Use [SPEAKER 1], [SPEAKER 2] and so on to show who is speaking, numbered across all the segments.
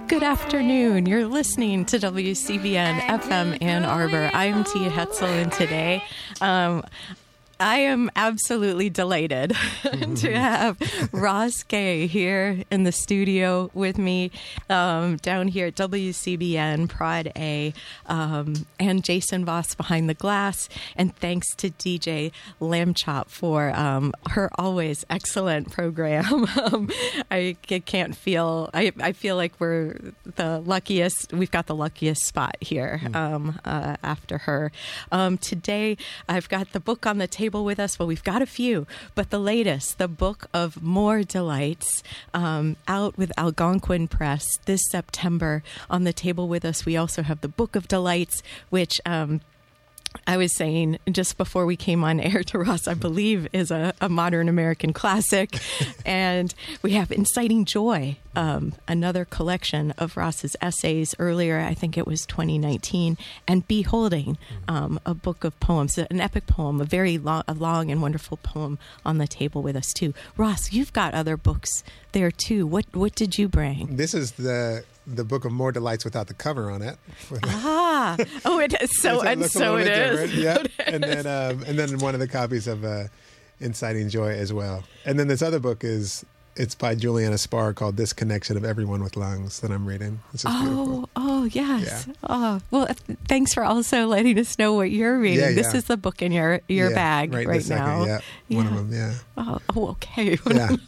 [SPEAKER 1] Good afternoon. You're listening to WCBN FM Ann Arbor. I'm Tia Hetzel, and today I am absolutely delighted to have Ross Gay here in the studio with me down here at WCBN Prod A, and Jason Voss behind the glass. And thanks to DJ Lamb Chop for her always excellent program. I feel like we're the luckiest. We've got the luckiest spot here after her. Today, I've got the book on the table with us. Well, we've got a few, but the latest, the Book of More Delights, out with Algonquin Press this September. On the table with us, we also have the Book of Delights, which I was saying just before we came on air to Ross, I believe is a modern American classic. And we have Inciting Joy, another collection of Ross's essays earlier. I think it was 2019. And Beholding, a book of poems, an epic poem, a very long and wonderful poem on the table with us too. Ross, you've got other books there too. What did you bring?
[SPEAKER 2] This is the Book of More Delights without the cover on it.
[SPEAKER 1] It is. So it is.
[SPEAKER 2] Yeah. And then one of the copies of Inciting Joy as well. And then this other book it's by Juliana Spar called This Connection of Everyone with Lungs that I'm reading. It's just beautiful.
[SPEAKER 1] Oh, yes.
[SPEAKER 2] Yeah.
[SPEAKER 1] Oh, well, thanks for also letting us know what you're reading.
[SPEAKER 2] Yeah.
[SPEAKER 1] This is the book in your bag right now.
[SPEAKER 2] Second, yeah. One of them, yeah.
[SPEAKER 1] Oh, okay.
[SPEAKER 2] Yeah.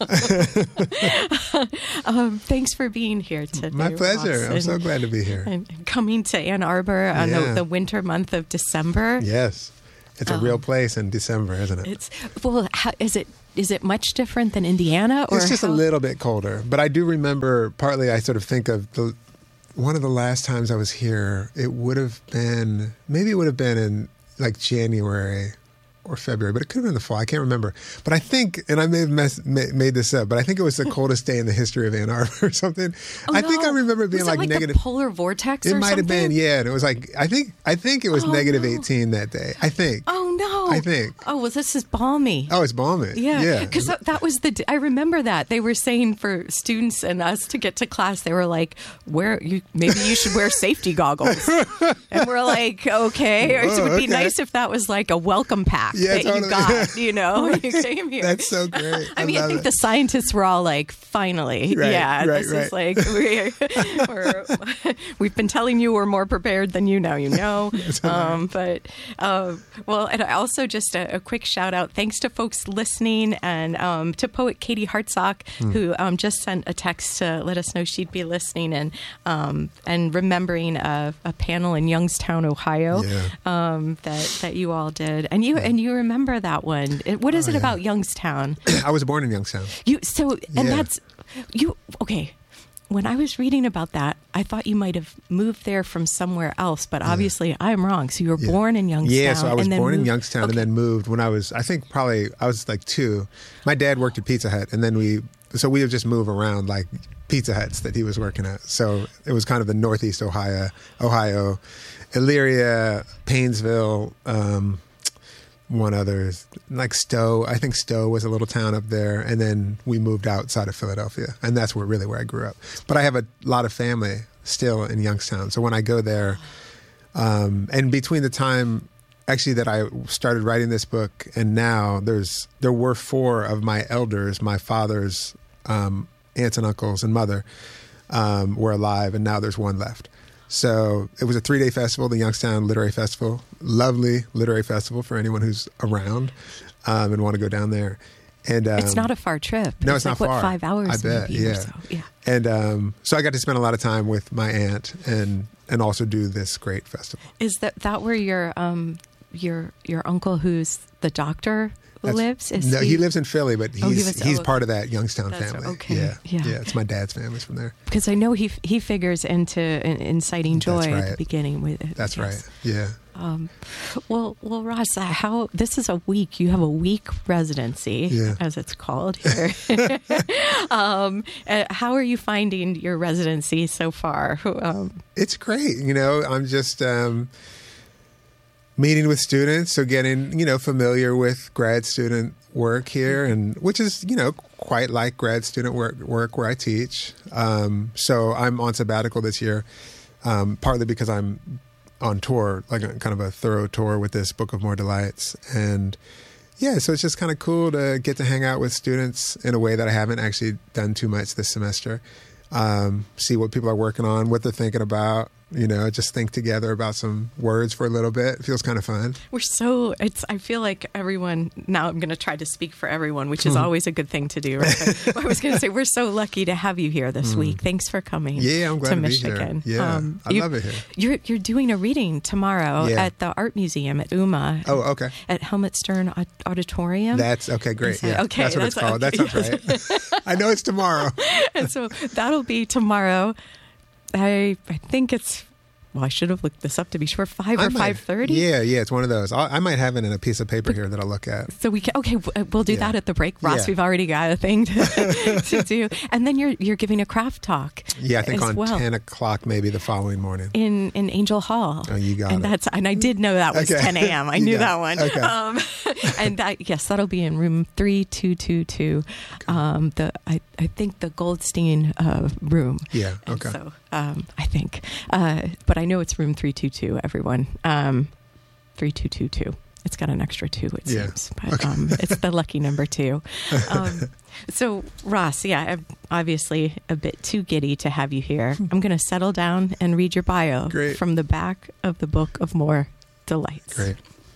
[SPEAKER 1] Thanks for being here today.
[SPEAKER 2] My pleasure.
[SPEAKER 1] Ross,
[SPEAKER 2] I'm so glad to be here.
[SPEAKER 1] And coming to Ann Arbor on the winter month of December.
[SPEAKER 2] Yes. It's a real place in December, isn't it?
[SPEAKER 1] Is it much different than Indiana? Or
[SPEAKER 2] it's just a little bit colder. But I do remember, partly I sort of think of one of the last times I was here, maybe it would have been in like January or February, but it could have been in the fall. I can't remember. But I think, and I may have made this up, but I think it was the coldest day in the history of Ann Arbor or something. I think I remember it being
[SPEAKER 1] was it like
[SPEAKER 2] negative.
[SPEAKER 1] The polar vortex or
[SPEAKER 2] something? It might have been, yeah. And it was like, I think it was negative 18 that day. I think.
[SPEAKER 1] Oh, no.
[SPEAKER 2] I think.
[SPEAKER 1] Oh, well, this is balmy.
[SPEAKER 2] Oh, it's balmy.
[SPEAKER 1] Yeah. Because that was I remember that. They were saying for students and us to get to class, they were like, maybe you should wear safety goggles. And we're like, okay. It would be nice if that was like a welcome pack that
[SPEAKER 2] totally.
[SPEAKER 1] You got, when you came here.
[SPEAKER 2] That's so great.
[SPEAKER 1] I think the scientists were all like, finally. This is like, we've been telling you we're more prepared than you know. And also just a quick shout out. Thanks to folks listening and to poet Katie Hartsock, who just sent a text to let us know she'd be listening and remembering a panel in Youngstown, Ohio, that you all did. And you remember that one. What is it about Youngstown?
[SPEAKER 2] I was born in Youngstown.
[SPEAKER 1] Okay. When I was reading about that, I thought you might have moved there from somewhere else, but obviously I'm wrong. So you were born in Youngstown.
[SPEAKER 2] Yeah, so I was born in Youngstown and then moved when I was like 2. My dad worked at Pizza Hut, and then we would just move around like Pizza Huts that he was working at. So it was kind of the Northeast Ohio, Elyria, Paynesville, one other, like Stowe. I think Stowe was a little town up there. And then we moved outside of Philadelphia. And that's where I grew up. But I have a lot of family still in Youngstown. So when I go there, and between the time actually that I started writing this book and now, there were 4 of my elders, my father's aunts and uncles and mother, were alive. And now there's 1 left. So it was a 3-day festival, the Youngstown Literary Festival. Lovely literary festival for anyone who's around and want to go down there. And
[SPEAKER 1] it's not a far trip.
[SPEAKER 2] No, it's not far.
[SPEAKER 1] 5 hours?
[SPEAKER 2] I bet,
[SPEAKER 1] maybe,
[SPEAKER 2] yeah.
[SPEAKER 1] Or so. Yeah.
[SPEAKER 2] And so I got to spend a lot of time with my aunt and also do this great festival.
[SPEAKER 1] Is that where your uncle, who's the doctor, lives?
[SPEAKER 2] He lives in Philly, but he's part of that Youngstown family.
[SPEAKER 1] Okay.
[SPEAKER 2] Yeah. It's my dad's family's from there.
[SPEAKER 1] Because I know he figures into Inciting Joy at the beginning with it.
[SPEAKER 2] That's right. Yeah.
[SPEAKER 1] Well, Ross, this is a week. You have a week residency, as it's called here. How are you finding your residency so far?
[SPEAKER 2] It's great. I'm just meeting with students, so getting, familiar with grad student work here, and which is, quite like grad student work where I teach. So I'm on sabbatical this year, partly because I'm on tour, like kind of a thorough tour with this Book of More Delights. And yeah, so it's just kind of cool to get to hang out with students in a way that I haven't actually done too much this semester. See what people are working on, what they're thinking about, just think together about some words for a little bit. It feels kind of fun.
[SPEAKER 1] I feel like everyone, now I'm going to try to speak for everyone, which is always a good thing to do, right? I was going to say, we're so lucky to have you here this week. Thanks for coming
[SPEAKER 2] I'm glad
[SPEAKER 1] to
[SPEAKER 2] to
[SPEAKER 1] Michigan.
[SPEAKER 2] Be here. Yeah, I love it here.
[SPEAKER 1] You're doing a reading tomorrow at the Art Museum at UMA.
[SPEAKER 2] Oh, okay.
[SPEAKER 1] At Helmut Stern Auditorium.
[SPEAKER 2] That's okay, great. Yeah,
[SPEAKER 1] okay,
[SPEAKER 2] that's what it's called. Okay. That sounds right. I know it's tomorrow.
[SPEAKER 1] And so that'll be tomorrow. I think it's, I should have looked this up to be sure, 5 or 5:30.
[SPEAKER 2] Yeah, it's one of those. I might have it in a piece of paper here that I'll look at.
[SPEAKER 1] So we can, we'll do that at the break. Ross, we've already got a thing to do. And then you're giving a craft talk.
[SPEAKER 2] Yeah, I think on 10 o'clock maybe the following morning.
[SPEAKER 1] In Angel Hall.
[SPEAKER 2] Oh, you got it.
[SPEAKER 1] And I did know that was 10 a.m. I knew that one.
[SPEAKER 2] Okay.
[SPEAKER 1] And that'll be in room 3222. Okay. I think the Goldstein room.
[SPEAKER 2] Yeah, okay.
[SPEAKER 1] So I think. But I know it's room 322, everyone. 3222. It's got an extra 2, it seems. But it's the lucky number 2. So, Ross, I'm obviously a bit too giddy to have you here. I'm going to settle down and read your bio from the back of the Book of More Delights.
[SPEAKER 2] Great.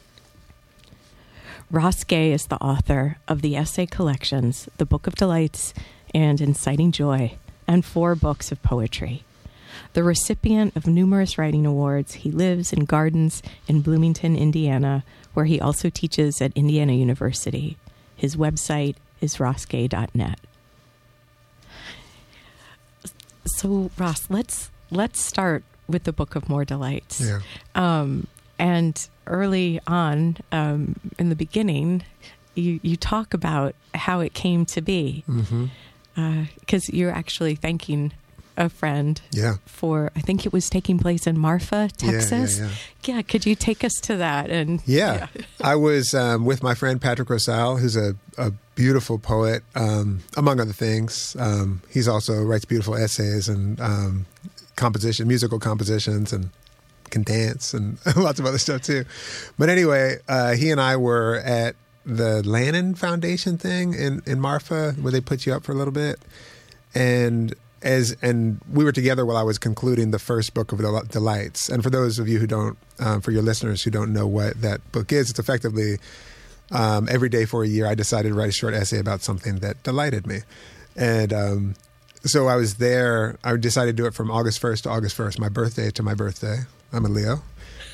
[SPEAKER 1] Ross Gay is the author of the essay collections, The Book of Delights and Inciting Joy, and 4 books of poetry. The recipient of numerous writing awards, he lives in gardens in Bloomington, Indiana, where he also teaches at Indiana University. His website is rossgay.net. So, Ross, let's start with the Book of More Delights.
[SPEAKER 2] Yeah.
[SPEAKER 1] And early on, in the beginning, you talk about how it came to be. Because you're actually thanking a friend for, I think it was taking place in Marfa, Texas. Yeah, could you take us to that? And
[SPEAKER 2] I was with my friend Patrick Rosal, who's a beautiful poet, among other things. He's also writes beautiful essays and musical compositions, and can dance and lots of other stuff too. But anyway, he and I were at the Lannan Foundation thing in Marfa, where they put you up for a little bit, and we were together while I was concluding the first Book of Delights. And for those of you who don't, for your listeners who don't know what that book is, it's effectively every day for a year I decided to write a short essay about something that delighted me. And so I was there. I decided to do it from August 1st to August 1st, my birthday to my birthday. I'm a Leo.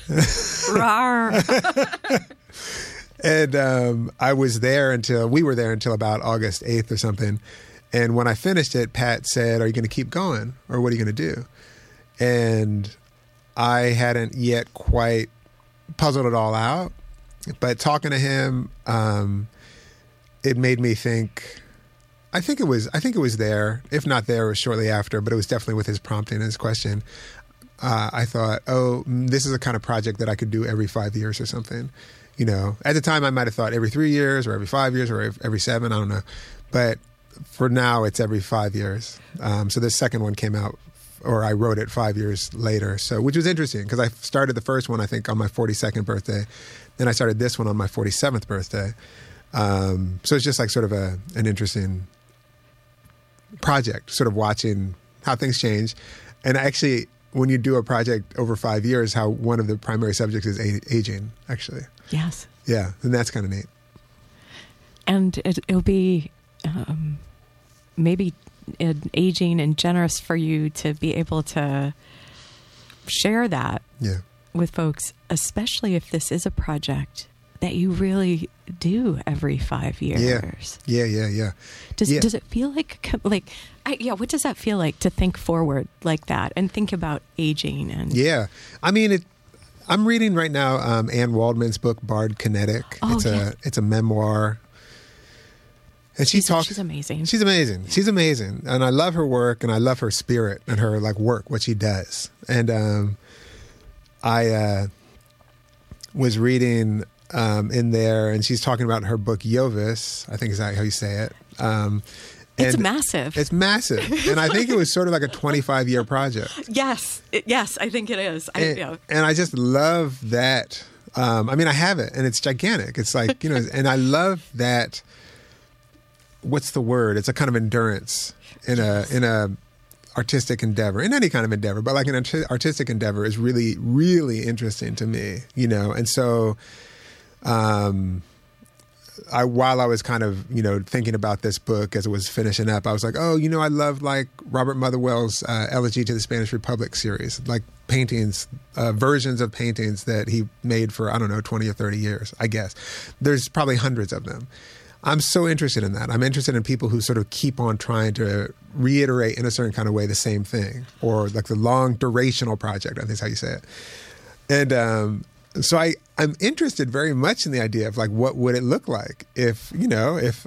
[SPEAKER 2] And we were there until about August 8th or something. And when I finished it, Pat said, "Are you going to keep going, or what are you going to do?" And I hadn't yet quite puzzled it all out. But talking to him, it made me think. I think it was there. If not there, it was shortly after. But it was definitely with his prompting and his question. I thought, this is a kind of project that I could do every 5 years or something. At the time, I might have thought every 3 years, or every 5 years, or every 7. I don't know, but for now, it's every 5 years. So the second one came out, or I wrote it 5 years later. So, which was interesting because I started the first one, I think, on my 42nd birthday. Then I started this one on my 47th birthday. So it's just like sort of an interesting project, sort of watching how things change. And actually, when you do a project over 5 years, how one of the primary subjects is aging, actually.
[SPEAKER 1] Yes.
[SPEAKER 2] Yeah, and that's kind of neat.
[SPEAKER 1] And it'll be maybe aging and generous for you to be able to share that with folks, especially if this is a project that you really do every 5 years.
[SPEAKER 2] Yeah.
[SPEAKER 1] Does it feel like what does that feel like to think forward like that and think about aging? And
[SPEAKER 2] I mean, I'm reading right now Anne Waldman's book Bard Kinetic. It's a memoir. And she's amazing. She's amazing. And I love her work, and I love her spirit and her work, what she does. And was reading in there, and she's talking about her book Jovis. I think is that how you say it.
[SPEAKER 1] It's massive.
[SPEAKER 2] It's massive, and I think it was sort of like a 25-year project.
[SPEAKER 1] Yes, I think it is.
[SPEAKER 2] And I just love that. I mean, I have it, and it's gigantic. It's like, you know, and I love that. What's the word? It's a kind of endurance in a artistic endeavor, in any kind of endeavor, but like an artistic endeavor is really, really interesting to me, you know. And so, while I was kind of, you know, thinking about this book as it was finishing up, I was like, oh, you know, I love like Robert Motherwell's Elegy to the Spanish Republic series, like paintings, versions of paintings that he made for, I don't know, 20 or 30 years, I guess. There's probably hundreds of them. I'm so interested in that. I'm interested in people who sort of keep on trying to reiterate in a certain kind of way the same thing, or like the long durational project, I think is how you say it. And so I'm interested very much in the idea of like, what would it look like if, you know, if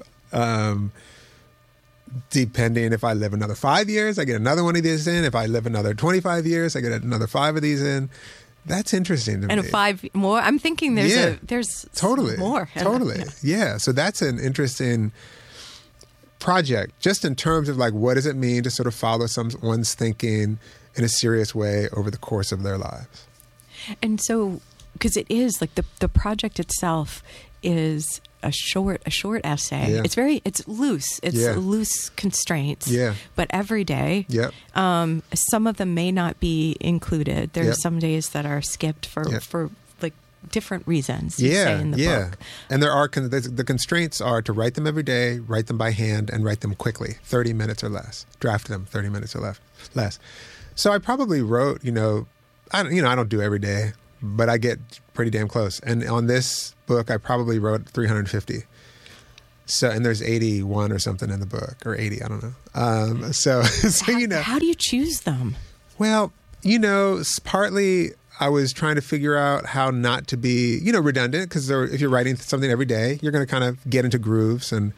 [SPEAKER 2] depending if I live another 5 years, I get another one of these in. If I live another 25 years, I get another 5 of these in. That's interesting to me.
[SPEAKER 1] And 5 more. I'm thinking there's
[SPEAKER 2] totally
[SPEAKER 1] more.
[SPEAKER 2] Totally. Yeah. So that's an interesting project, just in terms of like, what does it mean to sort of follow someone's thinking in a serious way over the course of their lives?
[SPEAKER 1] And so, because it is like the project itself is a short essay.
[SPEAKER 2] Yeah.
[SPEAKER 1] It's loose. It's loose constraints.
[SPEAKER 2] Yeah.
[SPEAKER 1] But every day.
[SPEAKER 2] Yep.
[SPEAKER 1] Some of them may not be included. There's
[SPEAKER 2] Yep.
[SPEAKER 1] some days that are skipped for like different reasons.
[SPEAKER 2] Yeah.
[SPEAKER 1] You say in the book.
[SPEAKER 2] And there are the constraints are to write them every day, write them by hand, and write them quickly, 30 minutes or less. Draft them 30 minutes or less. So I probably wrote, I don't do every day, but I get pretty damn close. And on this book, I probably wrote 350. So, and there's 81 or something in the book, or 80, I don't know. So
[SPEAKER 1] How do you choose them?
[SPEAKER 2] Well, partly I was trying to figure out how not to be, redundant, because if you're writing something every day, you're going to kind of get into grooves and,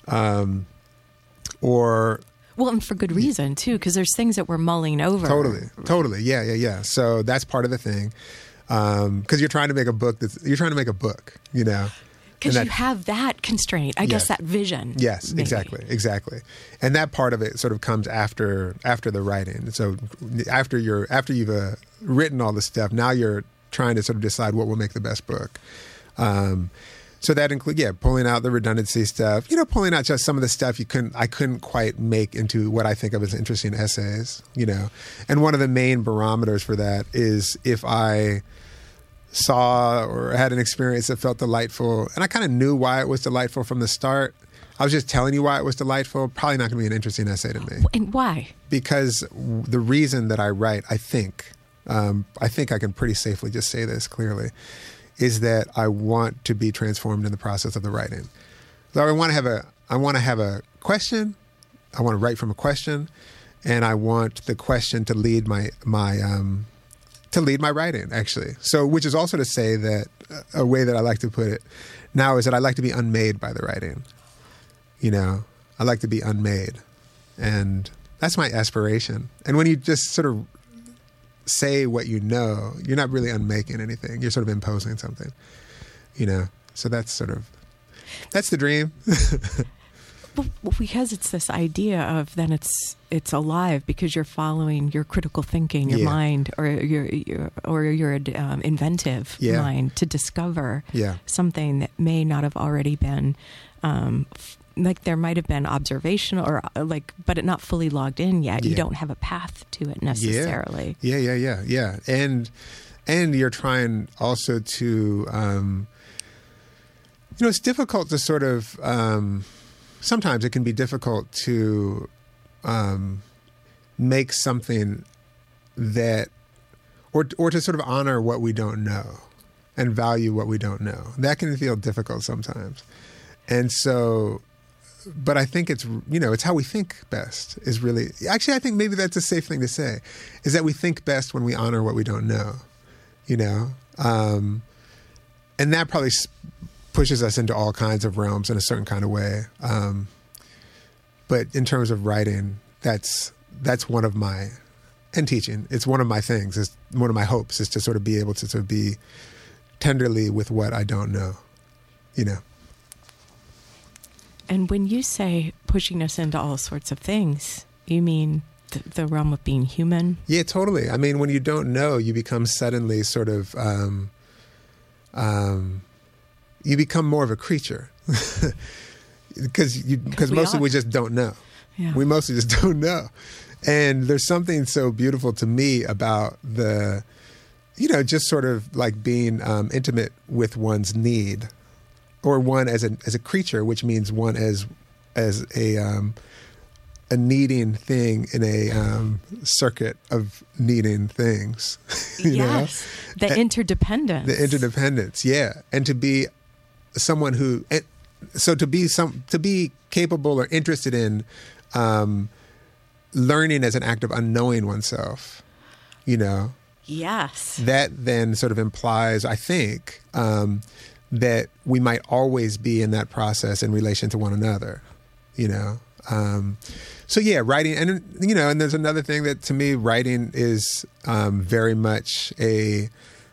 [SPEAKER 1] Well, and for good reason, too, because there's things that we're mulling over.
[SPEAKER 2] Totally. Yeah. So that's part of the thing. Because you're trying to make a book
[SPEAKER 1] Because you have that constraint, I guess, that vision.
[SPEAKER 2] Yes,
[SPEAKER 1] maybe.
[SPEAKER 2] exactly. And that part of it sort of comes after the writing. So after you've written all this stuff, now you're trying to sort of decide what will make the best book. So that includes, pulling out the redundancy stuff, pulling out just some of the stuff I couldn't quite make into what I think of as interesting essays, And one of the main barometers for that is if I saw or had an experience that felt delightful, and I kind of knew why it was delightful from the start. I was just telling you why it was delightful, probably not going to be an interesting essay to me.
[SPEAKER 1] And why?
[SPEAKER 2] Because the reason that I write, I think I can pretty safely just say this clearly, is that I want to be transformed in the process of the writing. So I want to have a question. I want to write from a question, and I want the question to lead my writing, actually. So, which is also to say that a way that I like to put it now is that I like to be unmade by the writing. I like to be unmade, and that's my aspiration. And when you just sort of say what you know, you're not really unmaking anything. You're sort of imposing something, So that's the dream.
[SPEAKER 1] Well, because it's this idea of then it's alive because you're following your critical thinking, your mind, or your inventive mind to discover something that may not have already been. Like there might have been observational but it not fully logged in yet. You don't have a path to it necessarily.
[SPEAKER 2] Yeah. And you're trying also to, it's difficult to sort of, sometimes it can be difficult to make something that, or to sort of honor what we don't know and value what we don't know. That can feel difficult sometimes. And so, but I think it's how we think best is really, actually, I think maybe that's a safe thing to say, is that we think best when we honor what we don't know, and that probably pushes us into all kinds of realms in a certain kind of way. But in terms of writing, that's one of my, and teaching, it's one of my things, it's one of my hopes is to sort of be able to sort of be tenderly with what I don't know, you know.
[SPEAKER 1] And when you say pushing us into all sorts of things, you mean the realm of being human?
[SPEAKER 2] Yeah, totally. I mean, when you don't know, you become suddenly sort of, you become more of a creature because mostly we just don't know.
[SPEAKER 1] Yeah.
[SPEAKER 2] We mostly just don't know. And there's something so beautiful to me about just sort of like being intimate with one's need, or one as a creature, which means one as a needing thing in a circuit of needing things.
[SPEAKER 1] Yes, the interdependence.
[SPEAKER 2] The interdependence, yeah, and to be someone who, so to be capable or interested in learning as an act of unknowing oneself, you know.
[SPEAKER 1] Yes. That
[SPEAKER 2] then sort of implies, I think, that we might always be in that process in relation to one another, you know. So yeah, writing, and you know, and there's another thing that to me, writing is very much a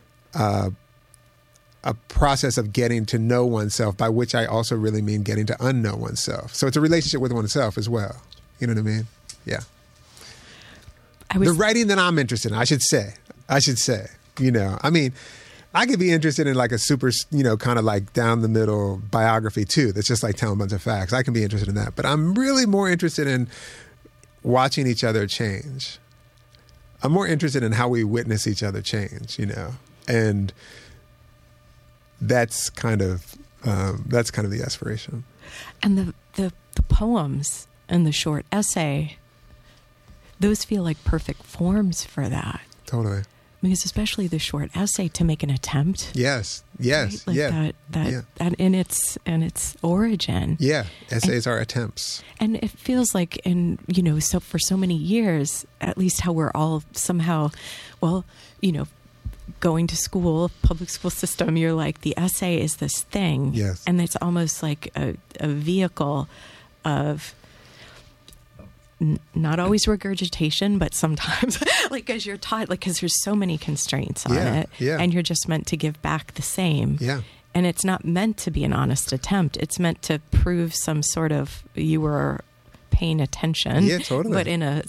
[SPEAKER 2] process of getting to know oneself, by which I also really mean getting to unknow oneself. So it's a relationship with oneself as well. You know what I mean? Yeah. The writing that I'm interested in, I should say, you know, I mean, I could be interested in like a super, you know, kind of like down the middle biography too. That's just like telling a bunch of facts. I can be interested in that, but I'm really more interested in watching each other change. I'm more interested in how we witness each other change, you know, and that's kind of the aspiration.
[SPEAKER 1] And the poems and the short essay, those feel like perfect forms for that.
[SPEAKER 2] Totally.
[SPEAKER 1] Because especially the short essay, to make an attempt.
[SPEAKER 2] Yes.
[SPEAKER 1] Right? Like
[SPEAKER 2] yeah.
[SPEAKER 1] That in its origin.
[SPEAKER 2] Yeah. Essays are attempts.
[SPEAKER 1] And it feels like so for so many years, at least how we're all somehow, well, you know, going to school, public school system, you're like, the essay is this thing.
[SPEAKER 2] Yes.
[SPEAKER 1] And it's almost like a vehicle of not always regurgitation, but sometimes like as you're taught, like, because there's so many constraints on it, and you're just meant to give back the same.
[SPEAKER 2] Yeah.
[SPEAKER 1] And it's not meant to be an honest attempt. It's meant to prove some sort of you were paying attention.
[SPEAKER 2] Yeah, totally.
[SPEAKER 1] But in a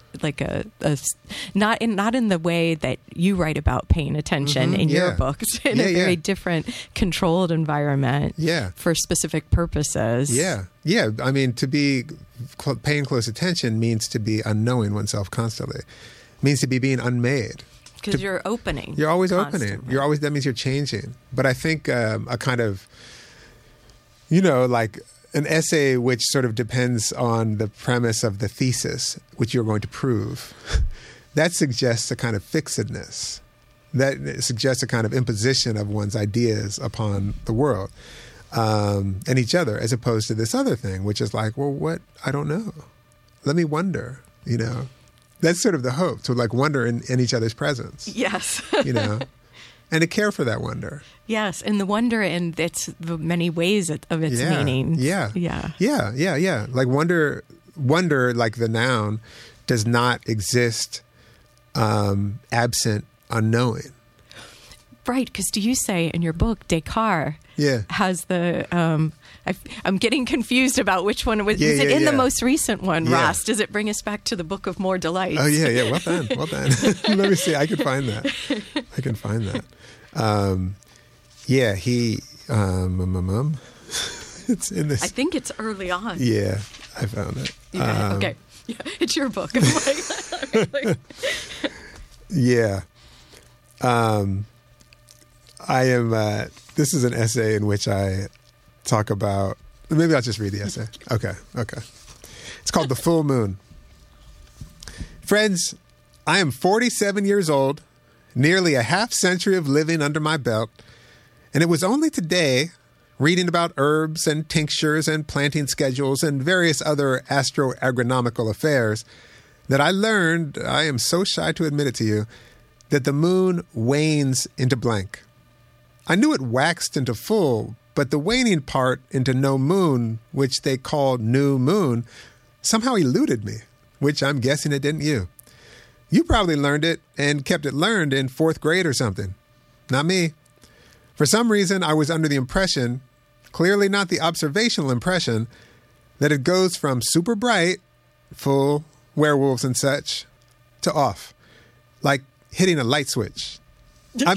[SPEAKER 1] not in the way that you write about paying attention in your books, in a very different controlled environment for specific purposes.
[SPEAKER 2] Yeah. I mean, to be paying close attention means to be unknowing oneself constantly. It means to be being unmade.
[SPEAKER 1] Because you're opening.
[SPEAKER 2] You're always
[SPEAKER 1] constantly.
[SPEAKER 2] opening. That means you're changing. But I think a kind of, you know, like an essay which sort of depends on the premise of the thesis, which you're going to prove, that suggests a kind of fixedness. That suggests a kind of imposition of one's ideas upon the world and each other, as opposed to this other thing, which is like, well, what? I don't know. Let me wonder, you know. That's sort of the hope, to like wonder in each other's presence.
[SPEAKER 1] Yes.
[SPEAKER 2] You know, and to care for that wonder.
[SPEAKER 1] Yes, and the wonder and its the many ways of its meaning.
[SPEAKER 2] Yeah. Like wonder, like the noun, does not exist absent unknowing.
[SPEAKER 1] Right, because do you say in your book, Descartes has the... I'm getting confused about which one it was. Is it in the most recent one, Ross? Does it bring us back to the Book of More Delights?
[SPEAKER 2] Oh, yeah. Well done. Let me see. I can find that. He... it's in this...
[SPEAKER 1] I think it's early on.
[SPEAKER 2] Yeah, I found it.
[SPEAKER 1] Okay. Yeah, it's your book.
[SPEAKER 2] Yeah. I am... this is an essay in which I talk about... Maybe I'll just read the essay. Okay. It's called The Full Moon. Friends, I am 47 years old, nearly a half century of living under my belt, and it was only today, reading about herbs and tinctures and planting schedules and various other astro-agronomical affairs, that I learned, I am so shy to admit it to you, that the moon wanes into blank. I knew it waxed into full, but the waning part into no moon, which they call new moon, somehow eluded me, which I'm guessing it didn't you. You probably learned it and kept it learned in 4th grade or something. Not me. For some reason, I was under the impression, clearly not the observational impression, that it goes from super bright, full, werewolves and such, to off. Like hitting a light switch. I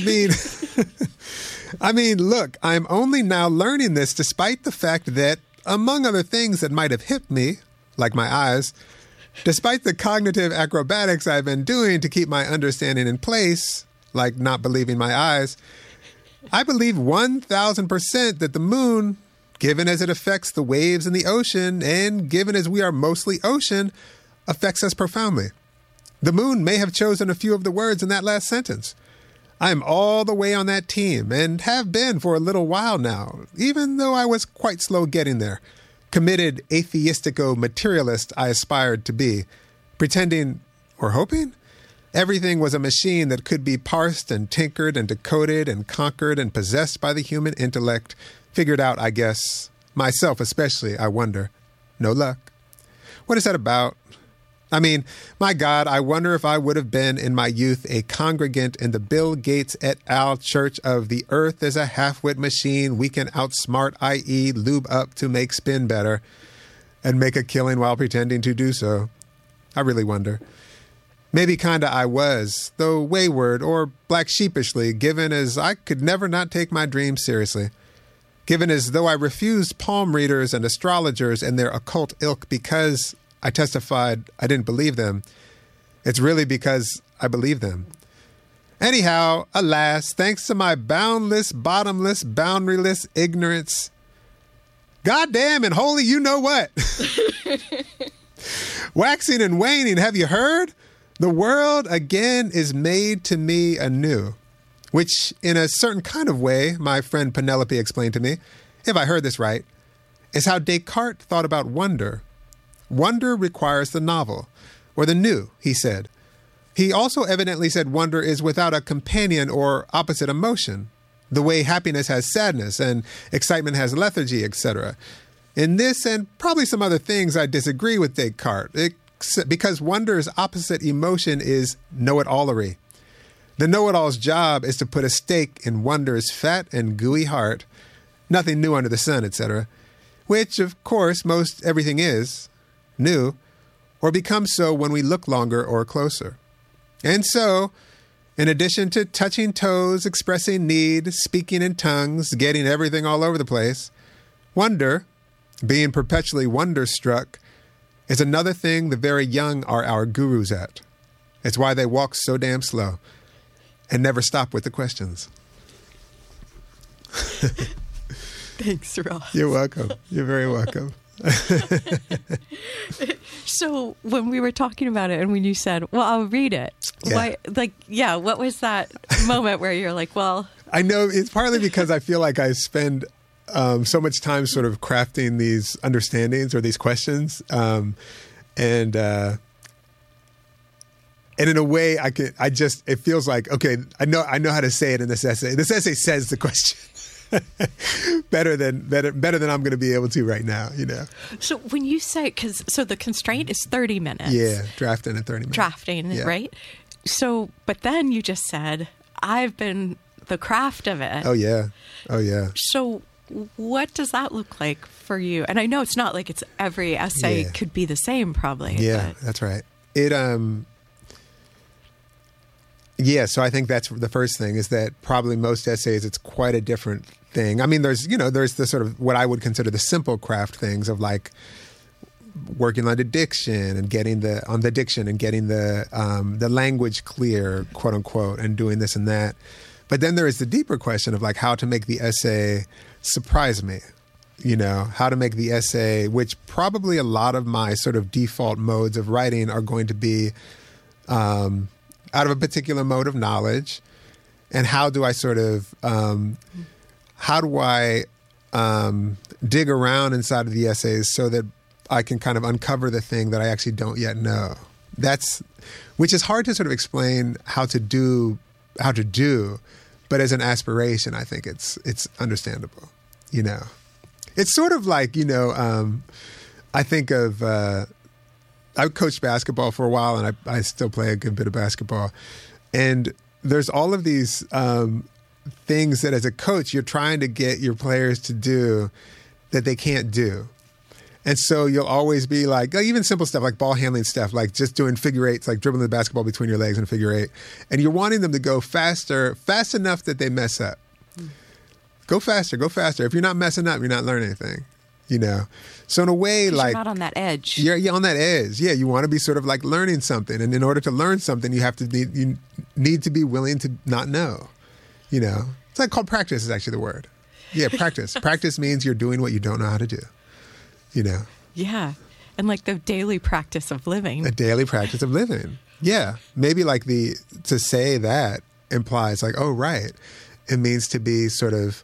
[SPEAKER 2] mean, look, I'm only now learning this despite the fact that, among other things that might have hit me, like my eyes, despite the cognitive acrobatics I've been doing to keep my understanding in place, like not believing my eyes, I believe 1,000% that the moon, given as it affects the waves in the ocean, and given as we are mostly ocean, affects us profoundly. The moon may have chosen a few of the words in that last sentence. I am all the way on that team, and have been for a little while now, even though I was quite slow getting there. Committed atheistico-materialist I aspired to be, pretending, or hoping, everything was a machine that could be parsed and tinkered and decoded and conquered and possessed by the human intellect, figured out, I guess, myself especially, I wonder. No luck. What is that about? I mean, my God, I wonder if I would have been in my youth a congregant in the Bill Gates et al. Church of the Earth is a half-wit machine we can outsmart, i.e. lube up to make spin better, and make a killing while pretending to do so. I really wonder. Maybe kinda I was, though wayward or black sheepishly, given as I could never not take my dreams seriously. Given as though I refused palm readers and astrologers and their occult ilk because I testified I didn't believe them. It's really because I believe them. Anyhow, alas, thanks to my boundless, bottomless, boundaryless ignorance, goddamn and holy you know what. Waxing and waning, have you heard? The world again is made to me anew, which in a certain kind of way, my friend Penelope explained to me, if I heard this right, is how Descartes thought about wonder. Wonder requires the novel, or the new, he said. He also evidently said wonder is without a companion or opposite emotion, the way happiness has sadness and excitement has lethargy, etc. In this and probably some other things, I disagree with Descartes, because wonder's opposite emotion is know-it-allery. The know-it-all's job is to put a stake in wonder's fat and gooey heart, nothing new under the sun, etc., which, of course, most everything is new, or becomes so when we look longer or closer. And so, in addition to touching toes, expressing need, speaking in tongues, getting everything all over the place, wonder, being perpetually wonderstruck, is another thing the very young are our gurus at. It's why they walk so damn slow and never stop with the questions.
[SPEAKER 1] Thanks, Ross.
[SPEAKER 2] You're welcome. You're very welcome.
[SPEAKER 1] So when we were talking about it and when you said, well, I'll read it.
[SPEAKER 2] Yeah.
[SPEAKER 1] What was that moment where you're like, well...
[SPEAKER 2] I know it's partly because I feel like I spend so much time sort of crafting these understandings or these questions. And in a way it feels like, okay, I know how to say it in this essay. This essay says the question. better than I'm going to be able to right now, you know.
[SPEAKER 1] So when you say, so the constraint is 30 minutes.
[SPEAKER 2] Yeah, drafting in 30 minutes.
[SPEAKER 1] Drafting,
[SPEAKER 2] yeah.
[SPEAKER 1] Right? So, but then you just said, I've been the craft of it.
[SPEAKER 2] Oh, yeah.
[SPEAKER 1] So what does that look like for you? And I know it's not like it's every essay could be the same probably.
[SPEAKER 2] Yeah, that's right. Yeah, so I think that's the first thing is that probably most essays, it's quite a different thing. I mean, there's the sort of what I would consider the simple craft things of like working on the diction and getting the language clear, quote unquote, and doing this and that. But then there is the deeper question of like how to make the essay surprise me, you know, how to make the essay, which probably a lot of my sort of default modes of writing are going to be out of a particular mode of knowledge, and how do I sort of, dig around inside of the essays so that I can kind of uncover the thing that I actually don't yet know. Which is hard to sort of explain how to do, but as an aspiration, I think it's understandable, you know. It's sort of like, you know, I think of, I coached basketball for a while, and I still play a good bit of basketball. And there's all of these things that as a coach you're trying to get your players to do that they can't do. And so you'll always be like, even simple stuff like ball handling stuff, like just doing figure eights, like dribbling the basketball between your legs in a figure eight. And you're wanting them to go faster, fast enough that they mess up. Go faster, go faster. If you're not messing up, you're not learning anything, you know? So in a way, like...
[SPEAKER 1] You're not on that edge.
[SPEAKER 2] You're on that edge. Yeah, you want to be sort of like learning something. And in order to learn something, you need to be willing to not know, you know? It's like called practice is actually the word. Yeah, practice. Practice means you're doing what you don't know how to do. You know?
[SPEAKER 1] Yeah. And like the daily practice of living.
[SPEAKER 2] A daily practice of living. Yeah. Maybe like to say that implies like, oh, right. It means to be sort of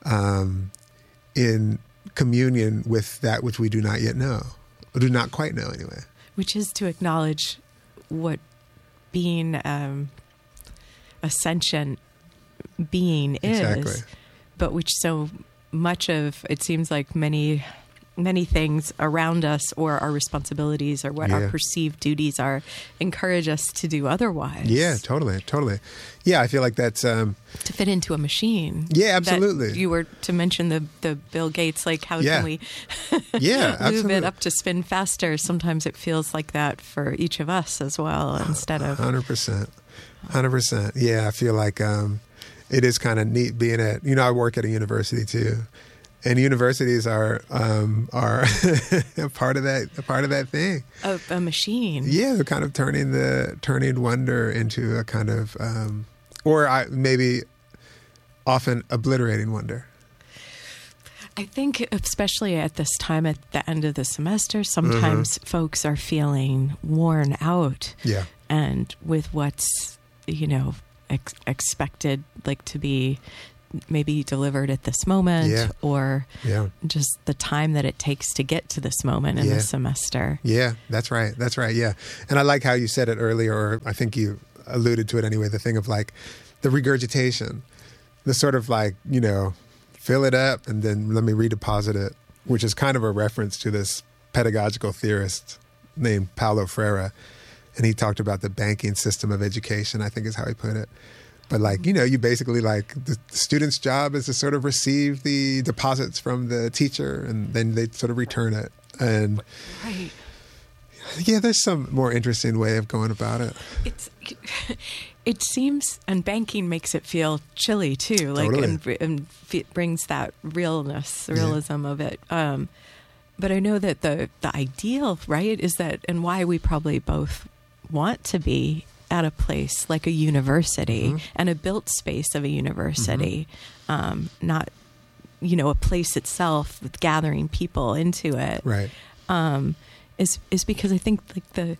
[SPEAKER 2] in communion with that which we do not yet know, or do not quite know anyway.
[SPEAKER 1] Which is to acknowledge what being a sentient being is.
[SPEAKER 2] Exactly.
[SPEAKER 1] But which so much of, it seems like many things around us or our responsibilities or what our perceived duties are encourage us to do otherwise.
[SPEAKER 2] Yeah, totally. Yeah, I feel like that's...
[SPEAKER 1] to fit into a machine.
[SPEAKER 2] Yeah, absolutely.
[SPEAKER 1] That you were to mention the Bill Gates, like how can we move it up to spin faster? Sometimes it feels like that for each of us as well instead of...
[SPEAKER 2] 100%. Yeah, I feel like it is kind of neat being at... I work at a university too. And universities are a part of that thing.
[SPEAKER 1] A machine.
[SPEAKER 2] Yeah, they're kind of turning wonder into a kind of, maybe often obliterating wonder.
[SPEAKER 1] I think especially at this time at the end of the semester, sometimes folks are feeling worn out.
[SPEAKER 2] Yeah.
[SPEAKER 1] And with what's, expected like to be maybe delivered at this moment or just the time that it takes to get to this moment in the semester.
[SPEAKER 2] Yeah, that's right. Yeah. And I like how you said it earlier, or I think you alluded to it anyway, the thing of like the regurgitation, the sort of like, fill it up and then let me redeposit it, which is kind of a reference to this pedagogical theorist named Paulo Freire. And he talked about the banking system of education, I think is how he put it. But like, you basically like the student's job is to sort of receive the deposits from the teacher and then they sort of return it. And there's some more interesting way of going about it.
[SPEAKER 1] It seems, and banking makes it feel chilly too, like, totally. and it brings that realism of it. But I know that the ideal, right, is that, and why we probably both want to be at a place like a university and a built space of a university, not, a place itself with gathering people into it.
[SPEAKER 2] Right.
[SPEAKER 1] Is because I think like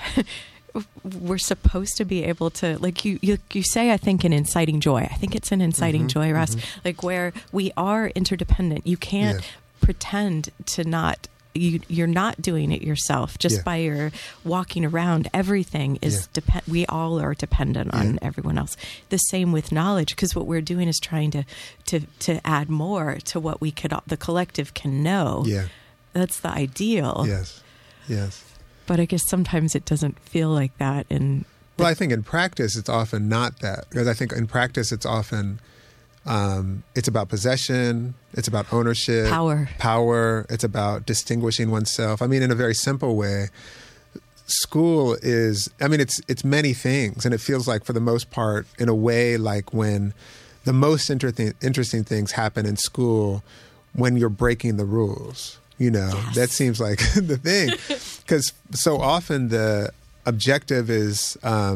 [SPEAKER 1] we're supposed to be able to, like you say, I think an inciting joy. I think it's an inciting joy, Russ, like where we are interdependent. You can't pretend to not, you're not doing it yourself just by your walking around. Everything is we all are dependent on everyone else. The same with knowledge, because what we're doing is trying to add more to what the collective can know.
[SPEAKER 2] Yeah.
[SPEAKER 1] That's the ideal.
[SPEAKER 2] Yes.
[SPEAKER 1] But I guess sometimes it doesn't feel like that.
[SPEAKER 2] Well, I think in practice it's often not that, because I think in practice it's often it's about possession, it's about ownership, power. It's about distinguishing oneself. I mean, in a very simple way, school is. I mean, it's many things, and it feels like for the most part, in a way, like when the most interesting things happen in school when you're breaking the rules. That seems like the thing, because so often the objective is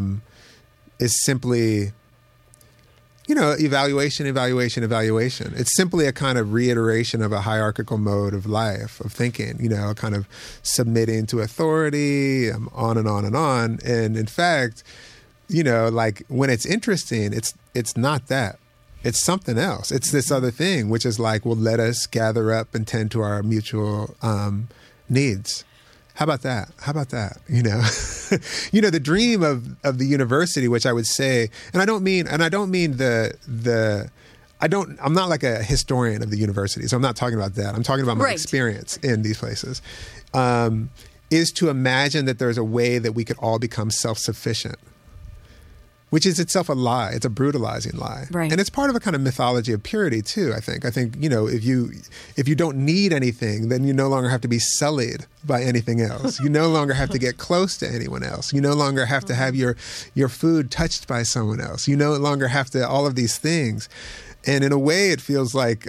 [SPEAKER 2] simply, evaluation. It's simply a kind of reiteration of a hierarchical mode of life, of thinking, a kind of submitting to authority, on and on and on. And in fact, like when it's interesting, it's not that. It's something else. It's this other thing, which is like, well, let us gather up and tend to our mutual needs. How about that? The dream of the university, which I would say, I'm not like a historian of the university, so I'm not talking about that. I'm talking about my experience in these places, is to imagine that there's a way that we could all become self-sufficient. which is itself a lie. It's a brutalizing lie.
[SPEAKER 1] Right.
[SPEAKER 2] And it's part of a kind of mythology of purity too, I think. I think, if you don't need anything, then you no longer have to be sullied by anything else. You no longer have to get close to anyone else. You no longer have to have your food touched by someone else. You no longer have to, all of these things. And in a way, it feels like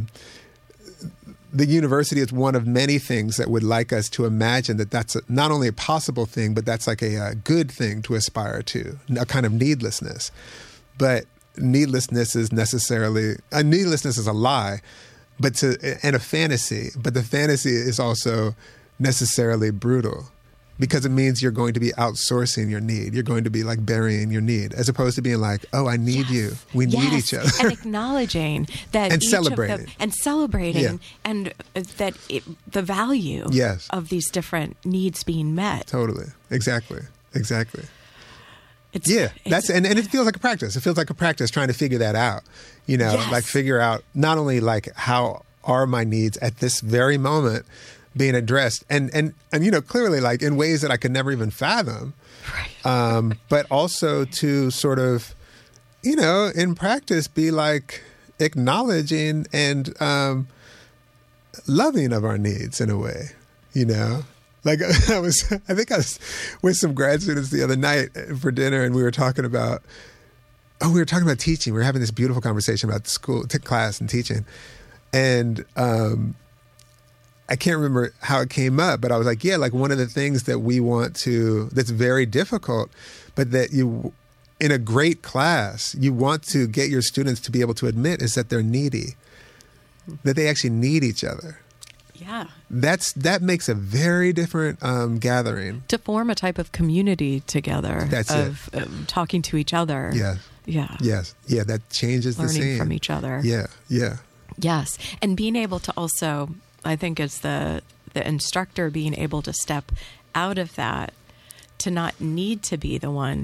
[SPEAKER 2] the university is one of many things that would like us to imagine that that's not only a possible thing, but that's like a good thing to aspire to, a kind of needlessness. But needlessness is a lie, and a fantasy. But the fantasy is also necessarily brutal, because it means you're going to be outsourcing your need. You're going to be like burying your need, as opposed to being like, oh, I need you. We need each other.
[SPEAKER 1] And acknowledging that
[SPEAKER 2] and celebrating.
[SPEAKER 1] And that the value of these different needs being met.
[SPEAKER 2] Totally. Exactly. And it feels like a practice. It feels like a practice trying to figure that out. Like figure out not only like how are my needs at this very moment being addressed and clearly like in ways that I could never even fathom,
[SPEAKER 1] right.
[SPEAKER 2] But also to sort of, in practice be like acknowledging and loving of our needs in a way, like I think I was with some grad students the other night for dinner, and we were talking about teaching. We were having this beautiful conversation about class and teaching, and I can't remember how it came up, but I was like, like one of the things that we want to, that's very difficult, but that in a great class, you want to get your students to be able to admit is that they're needy, that they actually need each other.
[SPEAKER 1] Yeah.
[SPEAKER 2] That makes a very different gathering.
[SPEAKER 1] To form a type of community together.
[SPEAKER 2] That's
[SPEAKER 1] of talking to each other.
[SPEAKER 2] Yeah.
[SPEAKER 1] Yeah.
[SPEAKER 2] Yes. Yeah, that changes the scene.
[SPEAKER 1] Learning from each other.
[SPEAKER 2] Yeah. Yeah.
[SPEAKER 1] Yes. And being able to also, I think as the instructor being able to step out of that, to not need to be the one